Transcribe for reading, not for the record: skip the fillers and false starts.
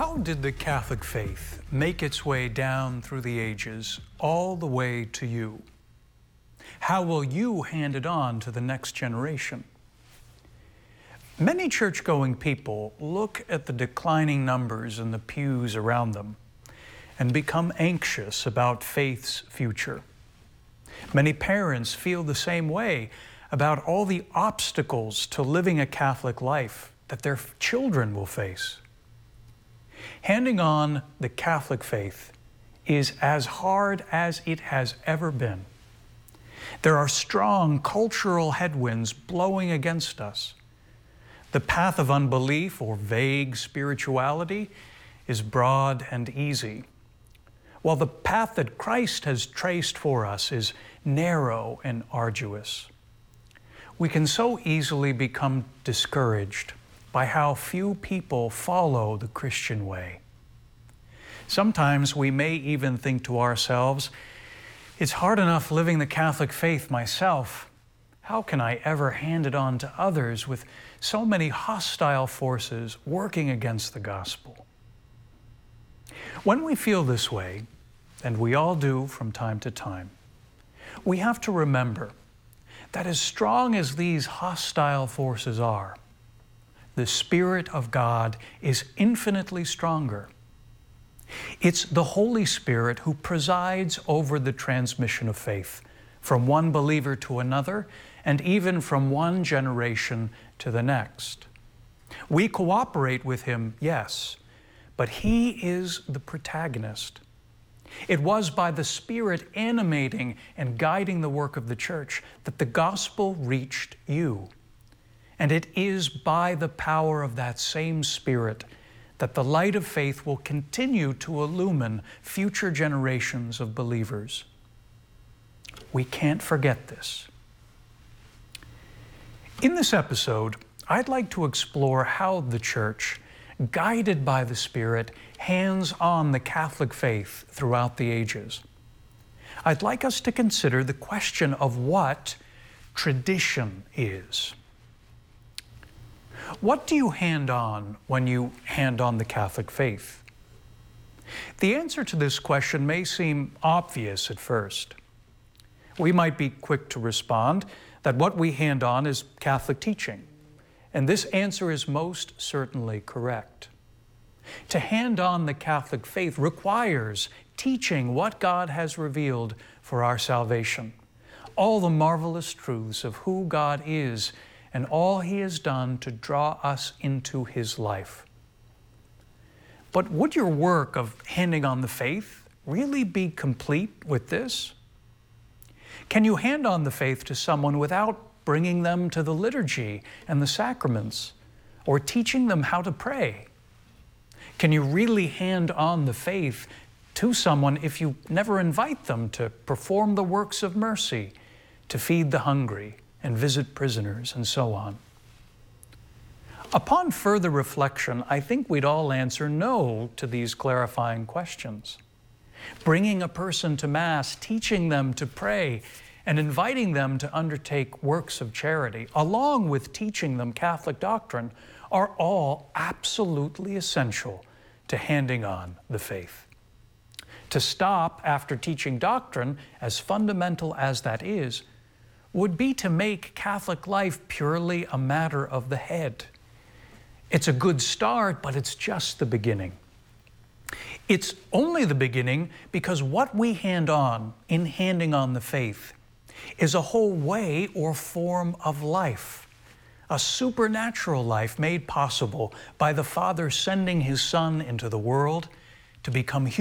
How did the Catholic faith make its way down through the ages, all the way to you? How will you hand it on to the next generation? Many church-going people look at the declining numbers in the pews around them and become anxious about faith's future. Many parents feel the same way about all the obstacles to living a Catholic life that their children will face. Handing on the Catholic faith is as hard as it has ever been. There are strong cultural headwinds blowing against us. The path of unbelief or vague spirituality is broad and easy, while the path that Christ has traced for us is narrow and arduous. We can so easily become discouraged by how few people follow the Christian way. Sometimes we may even think to ourselves, it's hard enough living the Catholic faith myself. How can I ever hand it on to others with so many hostile forces working against the gospel? When we feel this way, and we all do from time to time, we have to remember that as strong as these hostile forces are, the Spirit of God is infinitely stronger. It's the Holy Spirit who presides over the transmission of faith from one believer to another, and even from one generation to the next. We cooperate with Him, yes, but He is the protagonist. It was by the Spirit animating and guiding the work of the Church that the gospel reached you. And it is by the power of that same Spirit that the light of faith will continue to illumine future generations of believers. We can't forget this. In this episode, I'd like to explore how the Church, guided by the Spirit, hands on the Catholic faith throughout the ages. I'd like us to consider the question of what tradition is. What do you hand on when you hand on the Catholic faith? The answer to this question may seem obvious at first. We might be quick to respond that what we hand on is Catholic teaching, and this answer is most certainly correct. To hand on the Catholic faith requires teaching what God has revealed for our salvation, all the marvelous truths of who God is and all He has done to draw us into His life. But would your work of handing on the faith really be complete with this? Can you hand on the faith to someone without bringing them to the liturgy and the sacraments, or teaching them how to pray? Can you really hand on the faith to someone if you never invite them to perform the works of mercy, to feed the hungry and visit prisoners, and so on? Upon further reflection, I think we'd all answer no to these clarifying questions. Bringing a person to Mass, teaching them to pray, and inviting them to undertake works of charity, along with teaching them Catholic doctrine, are all absolutely essential to handing on the faith. To stop after teaching doctrine, as fundamental as that is, would be to make Catholic life purely a matter of the head. It's a good start, but it's just the beginning. It's only the beginning because what we hand on in handing on the faith is a whole way or form of life, a supernatural life made possible by the Father sending His Son into the world to become human.